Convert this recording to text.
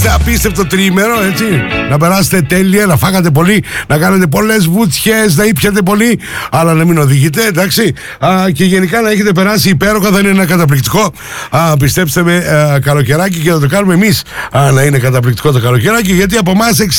Απίστευτο τριήμερο, έτσι. Να περάσετε τέλεια, να φάγατε πολύ, να κάνετε πολλές βούτσιες, να ήπιατε πολύ, αλλά να μην οδηγείτε, εντάξει. Και γενικά να έχετε περάσει υπέροχα, θα είναι ένα καταπληκτικό, πιστέψτε με, καλοκαιράκι, και θα το κάνουμε εμείς να είναι καταπληκτικό το καλοκαιράκι, γιατί από εμάς